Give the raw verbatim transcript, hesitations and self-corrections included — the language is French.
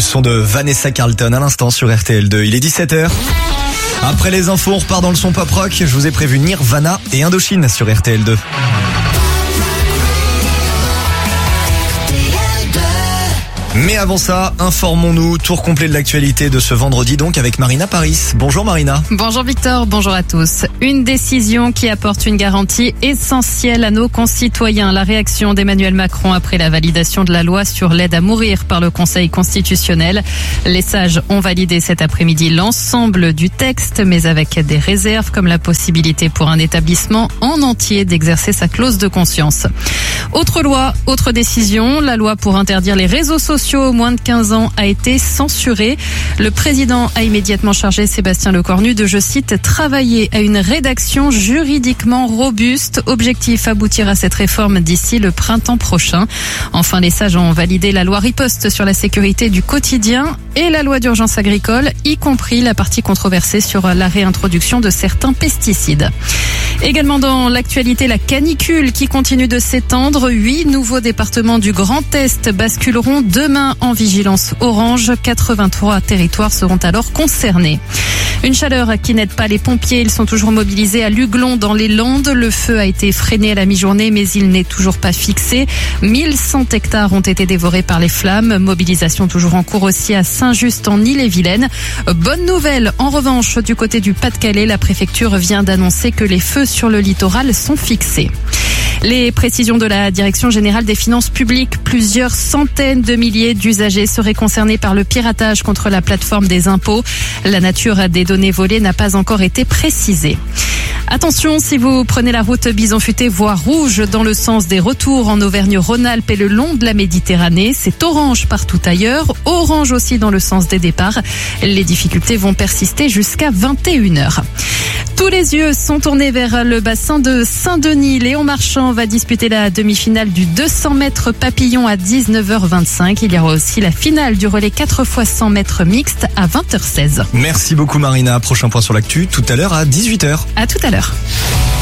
son de Vanessa Carlton à l'instant sur R T L deux. Il est dix-sept heures. Après les infos, on repart dans le son pop rock. Je vous ai prévu Nirvana et Indochine sur R T L deux. Mais avant ça, informons-nous, tour complet de l'actualité de ce vendredi donc avec Marina Paris. Bonjour Marina. Bonjour Victor, bonjour à tous. Une décision qui apporte une garantie essentielle à nos concitoyens. La réaction d'Emmanuel Macron après la validation de la loi sur l'aide à mourir par le Conseil constitutionnel. Les sages ont validé cet après-midi l'ensemble du texte, mais avec des réserves comme la possibilité pour un établissement en entier d'exercer sa clause de conscience. Autre loi, autre décision, la loi pour interdire les réseaux sociaux aux moins de quinze ans a été censurée. Le président a immédiatement chargé Sébastien Lecornu de, je cite, travailler à une rédaction juridiquement robuste. Objectif, aboutir à cette réforme d'ici le printemps prochain. Enfin, les sages ont validé la loi riposte sur la sécurité du quotidien et la loi d'urgence agricole, y compris la partie controversée sur la réintroduction de certains pesticides. Également dans l'actualité, la canicule qui continue de s'étendre. Huit nouveaux départements du Grand Est basculeront demain en vigilance orange. quatre-vingt-trois territoires seront alors concernés. Une chaleur qui n'aide pas les pompiers. Ils sont toujours mobilisés à Luglon dans les Landes. Le feu a été freiné à la mi-journée, mais il n'est toujours pas fixé. mille cent hectares ont été dévorés par les flammes. Mobilisation toujours en cours aussi à Saint-Just en Ille-et-Vilaine. Bonne nouvelle, en revanche, du côté du Pas-de-Calais, la préfecture vient d'annoncer que les feux sur le littoral sont fixés. Les précisions de la Direction générale des finances publiques. Plusieurs centaines de milliers d'usagers seraient concernés par le piratage contre la plateforme des impôts. La nature des données volées n'a pas encore été précisée. Attention, si vous prenez la route Bison-Futé, voie rouge dans le sens des retours en Auvergne-Rhône-Alpes et le long de la Méditerranée. C'est orange partout ailleurs, orange aussi dans le sens des départs. Les difficultés vont persister jusqu'à vingt et une heures. Tous les yeux sont tournés vers le bassin de Saint-Denis. Léon Marchand va disputer la demi-finale du deux cents mètres papillon à dix-neuf heures vingt-cinq. Il y aura aussi la finale du relais quatre fois cent mètres mixte à vingt heures seize. Merci beaucoup Marina. Prochain point sur l'actu tout à l'heure à dix-huit heures. À tout à l'heure.